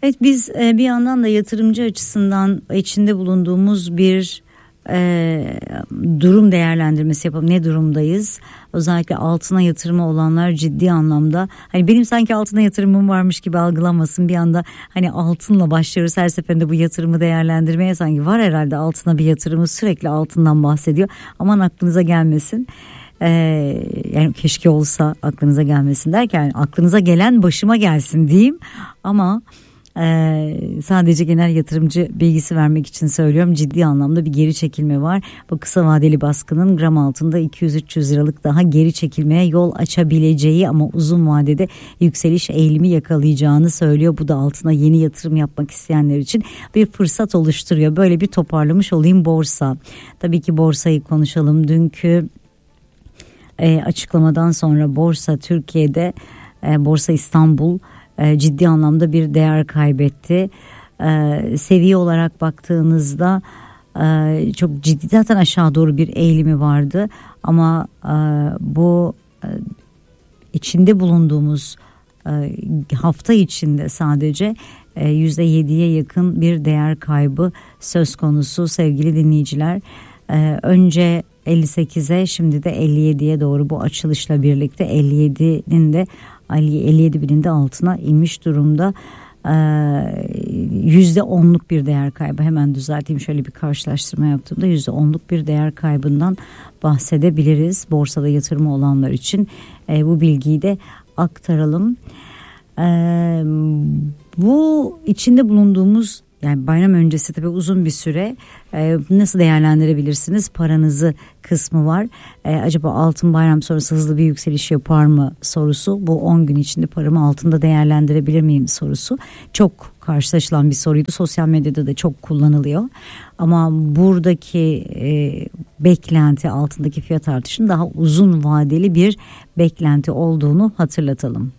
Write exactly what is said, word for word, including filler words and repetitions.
Evet, biz bir yandan da yatırımcı açısından içinde bulunduğumuz bir e, durum değerlendirmesi yapalım. Ne durumdayız? Özellikle altına yatırımı olanlar ciddi anlamda, hani benim sanki altına yatırımım varmış gibi algılanmasın, bir anda hani altınla başlıyoruz her seferinde bu yatırımı değerlendirmeye, sanki var herhalde altına bir yatırımı, sürekli altından bahsediyor. Aman aklınıza gelmesin. Ee, yani keşke olsa aklınıza gelmesin derken aklınıza gelen başıma gelsin diyeyim, ama Ee, sadece genel yatırımcı bilgisi vermek için söylüyorum. Ciddi anlamda bir geri çekilme var. Bu kısa vadeli baskının gram altında iki yüz üç yüz liralık daha geri çekilmeye yol açabileceği ama uzun vadede yükseliş eğilimi yakalayacağını söylüyor. Bu da altına yeni yatırım yapmak isteyenler için bir fırsat oluşturuyor. Böyle bir toparlamış olayım borsa. Tabii ki borsayı konuşalım. Dünkü e, açıklamadan sonra borsa Türkiye'de, e, Borsa İstanbul ciddi anlamda bir değer kaybetti. Ee, seviye olarak baktığınızda e, çok ciddi, zaten aşağı doğru bir eğilimi vardı. Ama e, bu e, içinde bulunduğumuz e, hafta içinde sadece e, yüzde yediye yakın bir değer kaybı söz konusu sevgili dinleyiciler. E, önce elli sekize, şimdi de elli yediye doğru, bu açılışla birlikte elli yedinin de elli yedi binin de altına inmiş durumda. Yüzde onluk bir değer kaybı, hemen düzelteyim, şöyle bir karşılaştırma yaptığımda yüzde onluk bir değer kaybından bahsedebiliriz borsada yatırımı olanlar için. E, bu bilgiyi de aktaralım. E, bu içinde bulunduğumuz, yani bayram öncesi tabii uzun bir süre e, nasıl değerlendirebilirsiniz paranızı kısmı var. E, acaba altın bayram sonrası hızlı bir yükseliş yapar mı sorusu, bu on gün içinde paramı altında değerlendirebilir miyim sorusu çok karşılaşılan bir soruydu. Sosyal medyada da çok kullanılıyor. Ama buradaki e, beklenti, altındaki fiyat artışının daha uzun vadeli bir beklenti olduğunu hatırlatalım.